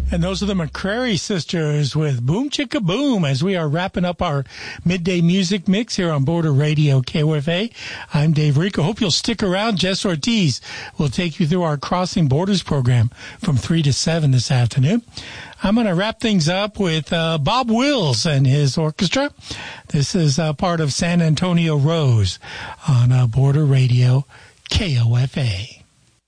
And those are the McCrary Sisters with Boom Chicka Boom as we are wrapping up our midday music mix here on Border Radio KOFA. I'm Dave Rico. Hope you'll stick around. Jess Ortiz will take you through our Crossing Borders program from 3 to 7 this afternoon. I'm going to wrap things up with Bob Wills and his orchestra. This is part of San Antonio Rose on Border Radio KOFA.